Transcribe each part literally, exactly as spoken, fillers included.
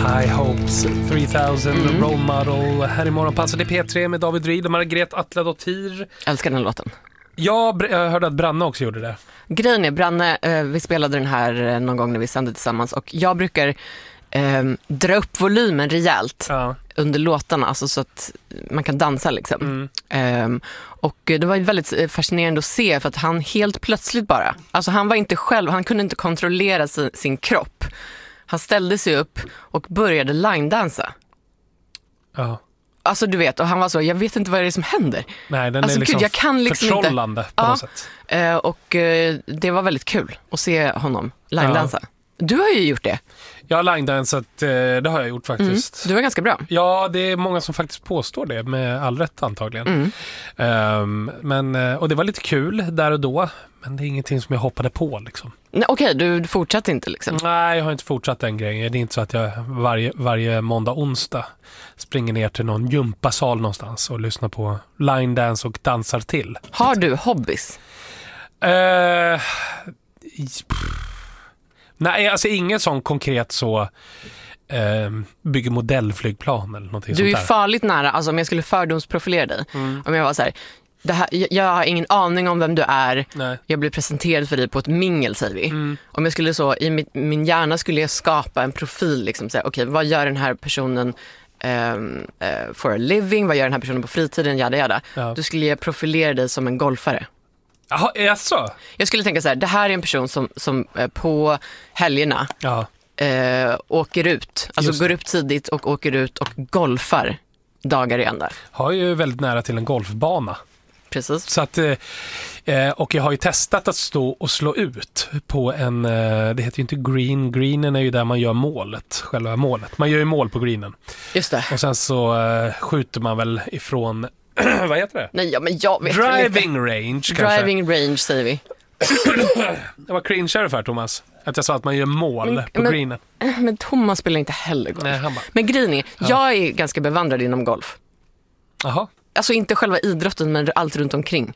High Hopes tre tusen, mm. Role Model. Här i morgon passade P tre med David Ryd och Margrethe Atladottir. Älskar den låten. Ja, jag hörde att Branne också gjorde det. Grejen är, Branne, eh, vi spelade den här någon gång när vi sände tillsammans. Och jag brukar eh, dra upp volymen rejält ja. under låtarna. Alltså så att man kan dansa liksom. Mm. Eh, och det var väldigt fascinerande att se. För att han helt plötsligt bara, alltså han var inte själv, han kunde inte kontrollera sin, sin kropp. Han ställde sig upp och började line-dansa. Ja. Alltså du vet, och han var så, jag vet inte vad det är som händer. Nej, den alltså, är liksom, gud, jag kan liksom förtrollande inte. på ja, något sätt. Eh, och eh, det var väldigt kul att se honom line-dansa. Ja. Du har ju gjort det. Jag har line-dansat, eh, det har jag gjort faktiskt. Mm, du var ganska bra. Ja, det är många som faktiskt påstår det, med all rätt antagligen. Mm. Um, men, och det var lite kul där och då, men det är ingenting som jag hoppade på liksom. Nej, okej, du fortsatte inte liksom? Nej, jag har inte fortsatt den grejen. Det är inte så att jag varje, varje måndag, onsdag springer ner till någon gympasal någonstans och lyssnar på line dance och dansar till. Har du hobbies? Uh, nej, alltså ingen sån konkret så uh, bygger modellflygplan eller någonting du sånt där. Du är farligt nära, alltså om jag skulle fördomsprofilera dig, mm. om jag var så här, det här, jag, jag har ingen aning om vem du är. Nej. Jag blir presenterad för dig på ett mingel, säger vi. Mm. Om jag skulle så, i min, min hjärna skulle jag skapa en profil liksom, så här, okej, vad gör den här personen um, uh, for a living, vad gör den här personen på fritiden, jada jada. Ja. Då skulle jag profilera dig som en golfare. Jaha, är det så? Jag skulle tänka så här, det här är en person som, som uh, på helgerna ja. uh, åker ut, alltså går upp tidigt och åker ut och golfar dagar i ända. Har ju väldigt nära till en golfbana. Precis. Så att, eh, och jag har ju testat att stå och slå ut på en, eh, det heter ju inte green, greenen är ju där man gör målet, själva målet. Man gör ju mål på greenen. Just det. Och sen så eh, skjuter man väl ifrån, vad heter det? Nej, ja, men jag vet Driving inte. range kanske. Driving range säger vi. Det var cringe för Thomas. Att jag sa att man gör mål men, på men, greenen. Men Thomas spelar inte heller golf. Nej, han bara, men grejen är, ja. jag är ganska bevandrad inom golf. Jaha. Alltså inte själva idrotten, men allt runt omkring.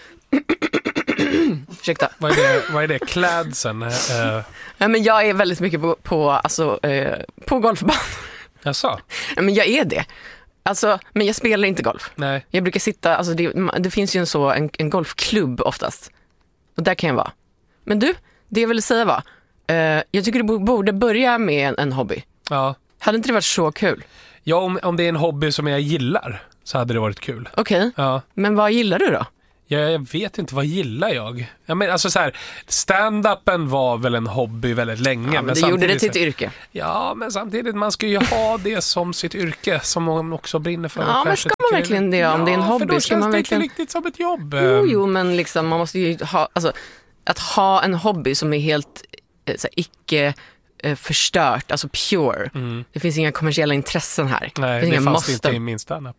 Ursäkta. Vad är det, vad är det? Klädseln? Uh... Ja, men jag är väldigt mycket på, på, alltså, uh, på golfbanan. Jaså? Ja, men jag är det. Alltså, men jag spelar inte golf. Nej. Jag brukar sitta, alltså det, det finns ju en, så, en, en golfklubb oftast. Och där kan jag vara. Men du, det jag vill säga var, uh, jag tycker du borde börja med en, en hobby. Ja. Hade inte det varit så kul? Ja, om, om det är en hobby som jag gillar så hade det varit kul. Okej, okay. ja. Men vad gillar du då? Ja, jag vet inte, vad gillar jag? Jag menar, alltså så här, stand-upen var väl en hobby väldigt länge. Ja, men, men du gjorde det till ett yrke. Ja, men samtidigt, man ska ju ha det som sitt yrke, som man också brinner för. Ja, men ska man verkligen det, om ja, det är en hobby? För då ska känns man det verkligen... inte riktigt som ett jobb. Jo, jo, men liksom, man måste ju ha, alltså, att ha en hobby som är helt så här, icke förstört, alltså pure. Mm. Det finns inga kommersiella intressen här. Nej, det, det fanns måste... inte i min stand-up.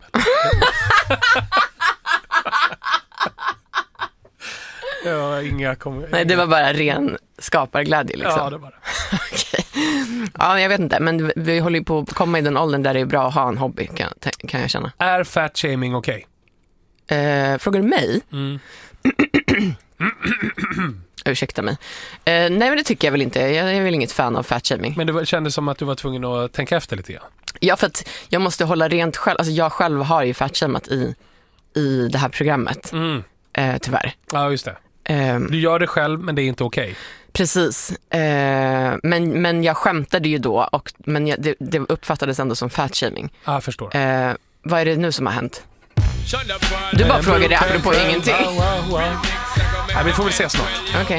Ja, inga kom... Nej, det var bara ren skaparglädje liksom. Ja, det var det. Okej. Ja, jag vet inte, men vi håller ju på att komma i den åldern där det är bra att ha en hobby, kan, kan jag känna. Är fat shaming okej? Okay? Eh, frågar du mig? Mm. Ursäkta mig. Eh, nej, men det tycker jag väl inte. Jag är väl inget fan av fat shaming. Men det kändes som att du var tvungen att tänka efter lite grann. Ja, för att jag måste hålla rent själv. Alltså jag själv har ju fat shamat i, i det här programmet. Mm. Eh, tyvärr. Ja, just det. Eh, du gör det själv, men det är inte okej. Okay. Precis. Eh, men, men jag skämtade ju då. Och, men jag, det, det uppfattades ändå som fat shaming. Ja, jag förstår. Eh, vad är det nu som har hänt? Du bara frågar det apropå ingenting. Nej, vi får väl se snart. Okej. Okay.